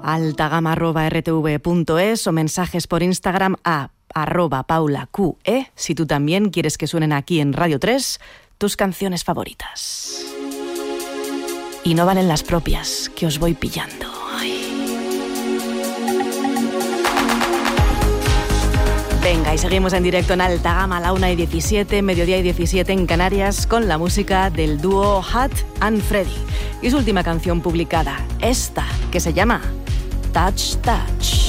altagama@rtv.es o mensajes por Instagram a @paulaqe si tú también quieres que suenen aquí en Radio 3 tus canciones favoritas. Y no valen las propias, que os voy pillando. Venga, y seguimos en directo en Alta Gama a la 1:17, mediodía y 17 en Canarias, con la música del dúo Hat and Freddy y su última canción publicada, esta, que se llama Touch Touch.